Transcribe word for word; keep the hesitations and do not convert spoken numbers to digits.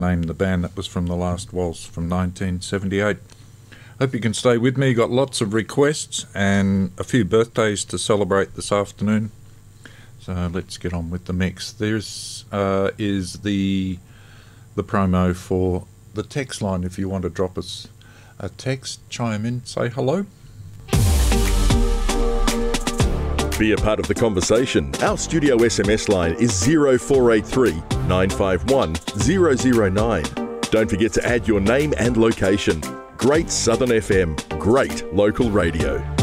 Name the band that was from the last waltz from nineteen seventy-eight. Hope you can stay with me. Got lots of requests and a few birthdays to celebrate this afternoon. So let's get on with the mix. There's uh, is the the promo for the text line. If you want to drop us a text, chime in, say hello. Be a part of the conversation. Our studio S M S line is zero four eight three, nine five one, zero zero nine. Don't forget to add your name and location. Great Southern F M, great local radio.